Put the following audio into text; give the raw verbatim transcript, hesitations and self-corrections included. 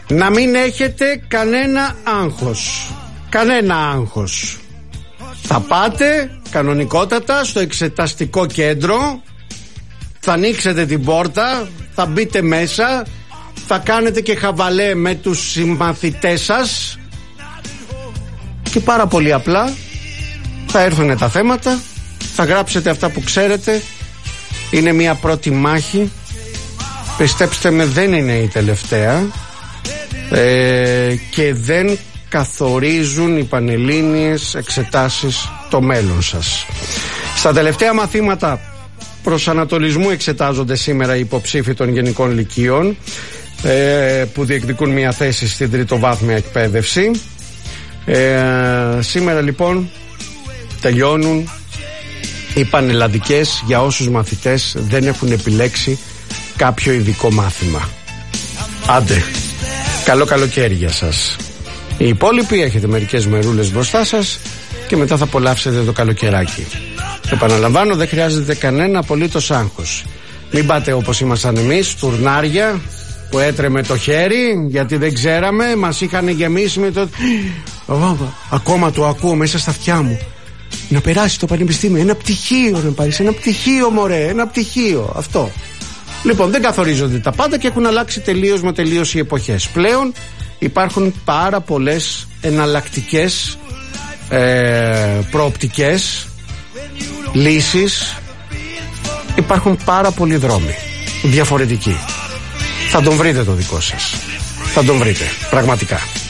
να μην έχετε κανένα άγχος. Κανένα άγχος. Θα πάτε κανονικότατα στο εξεταστικό κέντρο, θα ανοίξετε την πόρτα, θα μπείτε μέσα, θα κάνετε και χαβαλέ με τους συμμαθητές σας και πάρα πολύ απλά θα έρθουν τα θέματα, θα γράψετε αυτά που ξέρετε. Είναι μια πρώτη μάχη, πιστέψτε με, δεν είναι η τελευταία, ε, και δεν καθορίζουν οι πανελλήνιες εξετάσεις το μέλλον σας. Στα τελευταία μαθήματα προσανατολισμού εξετάζονται σήμερα οι υποψήφοι των γενικών λυκείων, ε, που διεκδικούν μια θέση στην τριτοβάθμια εκπαίδευση. Ε, σήμερα λοιπόν τελειώνουν οι πανελλαδικές για όσους μαθητές δεν έχουν επιλέξει κάποιο ειδικό μάθημα. Άντε, καλό καλοκαίρι για σας. Οι υπόλοιποι έχετε μερικές μερούλες μπροστά σας και μετά θα απολαύσετε το καλοκαιράκι. Επαναλαμβάνω, δεν χρειάζεται κανένα απολύτως άγχος. Μην πάτε όπως ήμασταν εμείς, τουρνάρια που έτρεμε το χέρι γιατί δεν ξέραμε, μας είχαν γεμίσει με το... Ακόμα το ακούω μέσα στα αυτιά μου. Να περάσει το πανεπιστήμιο, ένα πτυχίο να πάρεις, ένα πτυχίο μωρέ, ένα πτυχίο, αυτό. Λοιπόν, δεν καθορίζονται τα πάντα και έχουν αλλάξει τελείως με τελείως οι εποχές. Πλέον υπάρχουν πάρα πολλές εναλλακτικές ε, προοπτικές, λύσεις. Υπάρχουν πάρα πολλοί δρόμοι διαφορετικοί. Θα τον βρείτε το δικό σας. Θα τον βρείτε, πραγματικά.